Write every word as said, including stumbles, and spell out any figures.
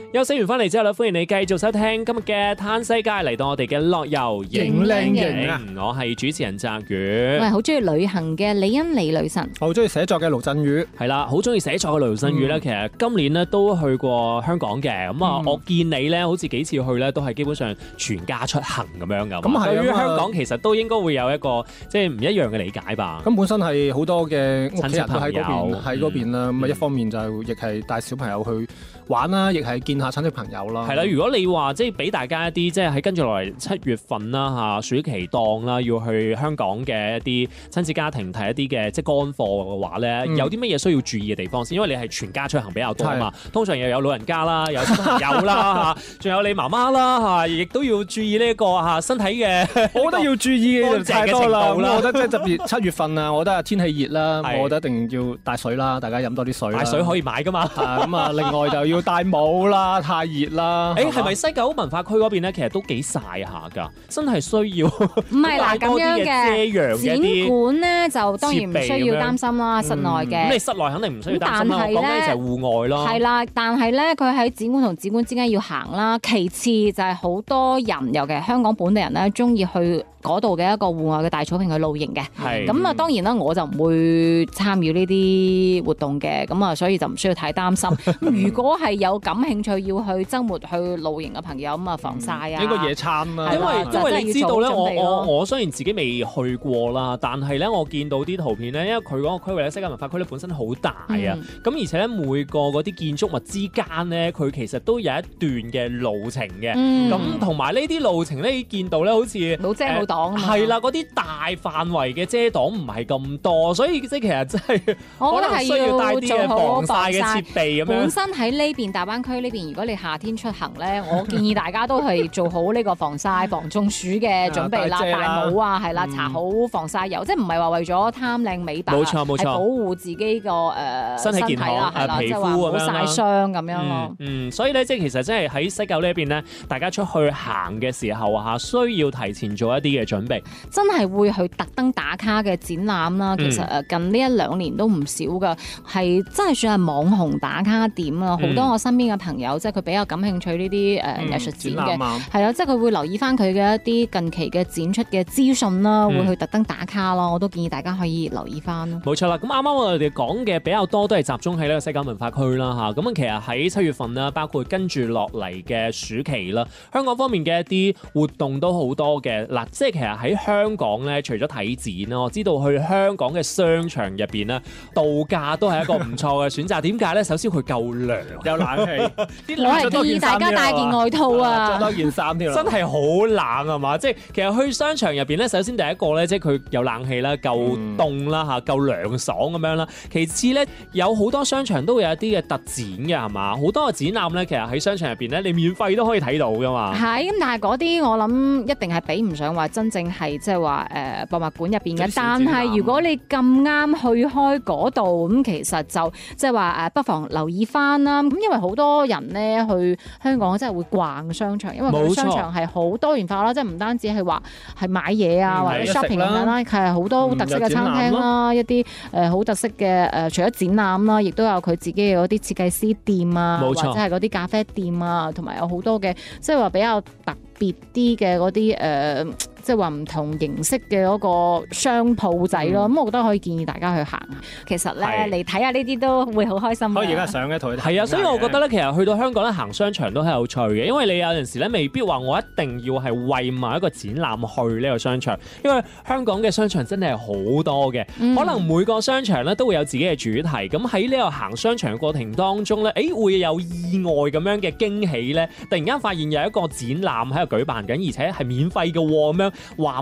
休息完翻嚟之後咧，歡迎你繼續收聽今日嘅嘆世界，嚟到我哋嘅樂遊影靚型啊！ 我係主持人澤宇， 我係好中意旅行嘅李欣李女神， 我好中意寫作嘅盧振宇， 係啦，好中意寫作嘅盧振宇咧。其實今年咧都去過香港嘅，咁啊，我見你咧好似幾次去咧都係基本上全家出行咁樣噶。咁對於香港其實都應該會有一個即係唔一樣嘅理解吧。 咁本身係好多嘅屋企人都喺嗰邊喺嗰邊啦，咁啊一方面就亦係帶小朋友去玩啦，亦係見下親戚朋友啦。 係啦，如果你話即係俾大家一啲即係喺跟住落嚟七月份啦嚇，暑期檔啦，要去香港嘅一啲親子家庭睇一啲嘅即係乾貨嘅話咧，嗯、有啲乜嘢需要注意嘅地方先？因為你係全家出行比較多啊嘛，通常又有老人家啦，有小朋友啦嚇，仲有你媽媽啦嚇，亦都要注意呢、這、一個嚇身體嘅。我覺得要注意嘅太多啦。 我覺得即係特別七月份啊，我覺得天氣熱啦，我覺得一定要帶水啦，大家飲多啲水。帶水可以買噶嘛？ 咁啊，另外就要戴帽啦，太熱啦。 誒係咪西九文化區嗰邊咧？其實都幾曬下㗎，真係需要。 唔係嗱咁樣嘅展館咧，就當然唔需要擔心啦，室內嘅。 咁你室內肯定唔需要擔心啦。講緊就係戶外咯。 係啦，但係咧，佢喺展館同展館之間要行啦。其次就係好多人，尤其係香港本地人咧，中意去嗰度嘅一個戶外嘅大草坪去露營嘅。係。咁啊，當然啦，我就唔會參與呢啲活動嘅，咁啊，所以就唔需要太擔心。如果係有感興趣要去週末去露營嘅朋友，咁啊防曬啊， 呢個野餐啦。 因為因為你知道咧，我我我雖然自己未去過啦，但係咧我見到啲圖片咧，因為佢嗰個區域咧，西九文化區咧本身好大啊，咁、嗯、而且咧每個嗰啲建築物之間咧，佢其實都有一段嘅路程嘅，咁同埋呢啲路程咧，你見到咧好似冇遮冇擋啊嘛， 係啦，嗰啲大範圍嘅遮擋唔係咁多，所以即係其實真係可能需要帶啲嘅防曬嘅設備咁樣。 本身喺呢邊大灣區呢邊，如果你夏天出行咧，我建議大家都係做好呢個防曬、防中暑嘅準備啦，戴帽啊，係啦，搽好防曬油，即係唔係話為咗貪靚美白， 冇錯冇錯，係保護自己個誒身體健康啦，係啦， 皮膚咁樣啦，曬傷咁樣咯。 嗯，所以咧，即係其實即係喺西九呢一邊咧，大家出去行嘅時候嚇，需要提前做一啲嘅準備。 真係會去特登打卡嘅展覽啦，其實誒近呢一兩年都唔少噶，係真係算係網紅打卡點啊！好多我身邊嘅朋友，即係佢比較感興趣呢啲誒藝術展嘅，係啊，即係佢會留意翻佢嘅一啲近期嘅展出嘅資訊啦，會去特登打卡咯。我都建議大家可以留意翻咯。 冇錯啦，咁啱啱我哋講嘅比較多都係集中喺呢個西九文化區啦嚇。咁其實喺七月份啦，包括跟住落嚟嘅暑期啦，香港方面嘅一啲活動都好多嘅。嗱，即係其實喺香港咧，除咗睇展啦，我知道去香港嘅商場入邊咧，度假都係一個唔錯嘅選擇。點解咧？首先佢夠涼， 有冷氣。 我係建議大家帶件外套啊， 着多件衫添。 真係好冷啊嘛！即係其實去商場入邊咧，首先第一個咧，即係佢有冷氣啦，夠凍啦嚇，夠涼爽咁樣啦。其次咧，有好多商場都會有一啲嘅特展嘅係嘛，好多嘅展覽咧，其實喺商場入邊咧，你免費都可以睇到噶嘛。 係咁，但係嗰啲我諗一定係比唔上話真正係即係話誒博物館入邊嘅。但係如果你咁啱去開嗰度，咁其實就即係話誒，不妨留意翻啦。咁因為好多人咧去香港真係會逛商場，因為佢商場係好多元化啦，即係唔單止係話係買嘢啊，或者 shopping 咁樣啦，係好多好特色嘅餐廳啦，一啲誒好特色嘅誒，除咗展覽啦，亦都有佢自己嘅嗰啲設計師店啊，或者係嗰啲咖啡店啊，同埋有好多嘅即係話比較特別啲嘅嗰啲誒，即係話唔同形式嘅嗰個商鋪仔咯。咁、嗯、我覺得可以建議大家去行下。其實咧，你睇下呢啲都會好開心。 可以而家上一台係啊，所以我覺得咧，其實去到香港咧，行商場都係有趣嘅，因為你有陣時咧，未必話我一定要係為某一個展覽去呢個商場，因為香港嘅商場真係好多嘅，嗯、可能每個商場咧都會有自己嘅主題。咁喺呢個行商場嘅過程當中咧，誒會有意外咁樣嘅驚喜咧，突然間發現有一個展覽喺度舉辦緊，而且係免費嘅喎，咁樣話